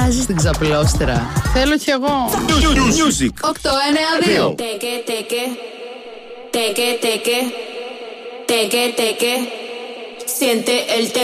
βάζεις την ξαπλώστρα. Θέλω κι εγώ. Music 892. Siente el tempo.